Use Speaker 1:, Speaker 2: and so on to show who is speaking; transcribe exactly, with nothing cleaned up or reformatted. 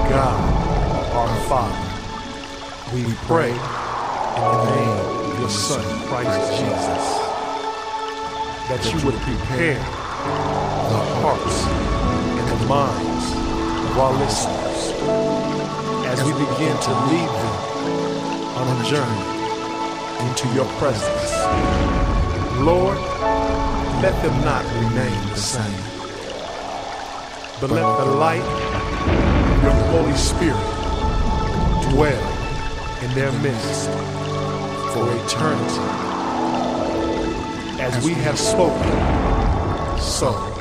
Speaker 1: God, our Father, we pray in the name of your Son, Christ Jesus, that you would prepare the hearts and the minds of our listeners as we begin to lead them on a journey into your presence. Lord, let them not remain the same, but let the light of your Holy Spirit dwell in their midst for eternity. As we have spoken, so